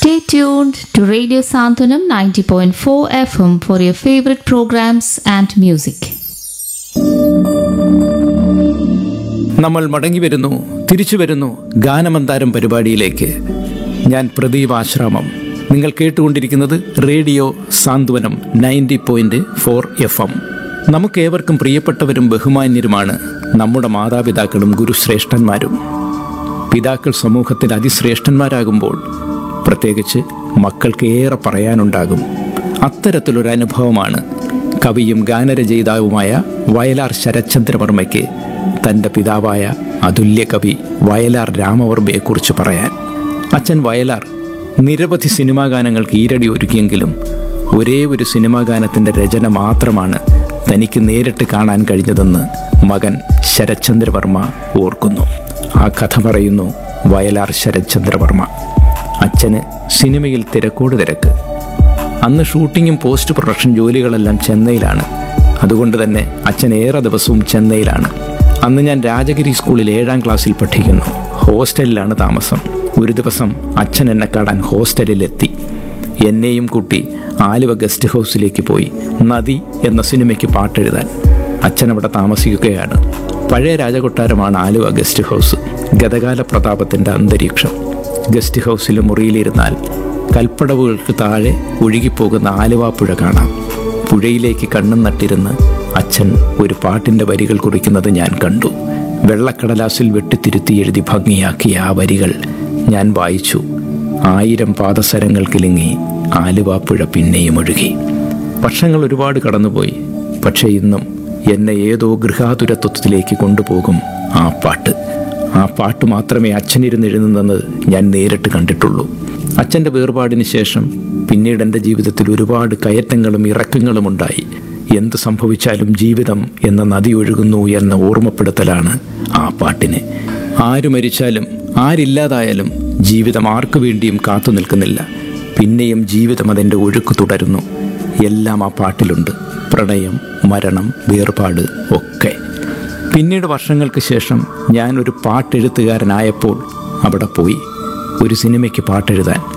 Stay tuned to Radio Santhanam 90.4 FM for your favorite programs and music. നമ്മൾ മടങ്ങി വരുന്നു, തിരിച്ചു വരുന്നു ഗാനമന്താരം പരിപാടിയിലേക്ക്. ഞാൻ പ്രദീപ് ആശ്രാമം. നിങ്ങൾ കേട്ടുകൊണ്ടിരിക്കുന്നത് റേഡിയോ സാന്ത്വനം 90.4 FM. നമുക്കേവർക്കും പ്രിയപ്പെട്ടവരും ബഹുമാന്യരുമാണ് നമ്മുടെ മാതാപിതാക്കളും ഗുരുശ്രേഷ്ഠന്മാരും. പിതാക്കൾ സമൂഹത്തിൽ അതിശ്രേഷ്ഠന്മാരാകുമ്പോൾ പ്രത്യേകിച്ച് മക്കൾക്ക് ഏറെ പറയാനുണ്ടാകും. അത്തരത്തിലൊരു അനുഭവമാണ് കവിയും ഗാനരചയിതാവുമായ വയലാർ ശരത്ചന്ദ്രവർമ്മയ്ക്ക് തൻ്റെ പിതാവായ അതുല്യ കവി വയലാർ രാമവർമ്മയെക്കുറിച്ച് പറയാൻ. അച്ഛൻ വയലാർ നിരവധി സിനിമാ ഗാനങ്ങൾക്ക് ഈരടി ഒരുക്കിയെങ്കിലും ഒരേ ഒരു സിനിമാ ഗാനത്തിൻ്റെ രചന മാത്രമാണ് തനിക്ക് നേരിട്ട് കാണാൻ കഴിഞ്ഞതെന്ന് മകൻ ശരത്ചന്ദ്രവർമ്മ ഓർക്കുന്നു. ആ കഥ പറയുന്നു വയലാർ ശരത്ചന്ദ്രവർമ്മ. അച്ഛന് സിനിമയിൽ തിരക്കോട് തിരക്ക്. അന്ന് ഷൂട്ടിങ്ങും പോസ്റ്റ് പ്രൊഡക്ഷൻ ജോലികളെല്ലാം ചെന്നൈയിലാണ്. അതുകൊണ്ട് തന്നെ അച്ഛൻ ഏറെ ദിവസവും ചെന്നൈയിലാണ്. അന്ന് ഞാൻ രാജഗിരി സ്കൂളിൽ 7ാം ക്ലാസ്സിൽ പഠിക്കുന്നു. ഹോസ്റ്റലിലാണ് താമസം. ഒരു ദിവസം അച്ഛൻ എന്നെ കാണാൻ ഹോസ്റ്റലിലെത്തി. എന്നെയും കൂട്ടി ആലുവ ഗസ്റ്റ് ഹൗസിലേക്ക് പോയി നദി എന്ന സിനിമയ്ക്ക് പാട്ടെഴുതാൻ. അച്ഛനവിടെ താമസിക്കുകയാണ്. പഴയ രാജകൊട്ടാരമാണ് ആലുവ ഗസ്റ്റ് ഹൗസ്. ഗതകാല പ്രതാപത്തിൻ്റെ അന്തരീക്ഷം. ഗസ്റ്റ് ഹൗസിലെ മുറിയിലിരുന്നാൽ കൽപ്പടവുകൾക്ക് താഴെ ഒഴുകിപ്പോകുന്ന ആലുവാപ്പുഴ കാണാം. പുഴയിലേക്ക് കണ്ണും നട്ടിരുന്ന് അച്ഛൻ ഒരു പാട്ടിൻ്റെ വരികൾ കുറിക്കുന്നത് ഞാൻ കണ്ടു. വെള്ളക്കടലാസിൽ വെട്ടിത്തിരുത്തി എഴുതി ഭംഗിയാക്കിയ ആ വരികൾ ഞാൻ വായിച്ചു. 1000 പാദസരങ്ങൾ കിലുങ്ങി ആലുവാപ്പുഴ പിന്നെയും ഒഴുകി. വർഷങ്ങൾ ഒരുപാട് കടന്നുപോയി. പക്ഷേ ഇന്നും എന്നെ ഏതോ ഗൃഹാതുരത്വത്തിലേക്ക് കൊണ്ടുപോകും ആ പാട്ട്. ആ പാട്ട് മാത്രമേ അച്ഛനിരുന്ന് എഴുതുന്നത് ഞാൻ നേരിട്ട് കണ്ടിട്ടുള്ളൂ. അച്ഛൻ്റെ വേർപാടിന് ശേഷം പിന്നീട് എൻ്റെ ജീവിതത്തിൽ ഒരുപാട് കയറ്റങ്ങളും ഇറക്കങ്ങളും ഉണ്ടായി. എന്ത് സംഭവിച്ചാലും ജീവിതം എന്ന നദി ഒഴുകുന്നു എന്ന ഓർമ്മപ്പെടുത്തലാണ് ആ പാട്ടിന്. ആര് മരിച്ചാലും ആരില്ലാതായാലും ജീവിതം ആർക്കു വേണ്ടിയും കാത്തു നിൽക്കുന്നില്ല. പിന്നെയും ജീവിതം അതിൻ്റെ ഒഴുക്ക് തുടരുന്നു. എല്ലാം ആ പാട്ടിലുണ്ട്. പ്രണയം, മരണം, വേർപാട് ഒക്കെ. പിന്നീട് വർഷങ്ങൾക്ക് ശേഷം ഞാൻ ഒരു പാട്ടെഴുത്തുകാരനായപ്പോൾ അവിടെ പോയി ഒരു സിനിമയ്ക്ക് പാട്ടെഴുതാൻ.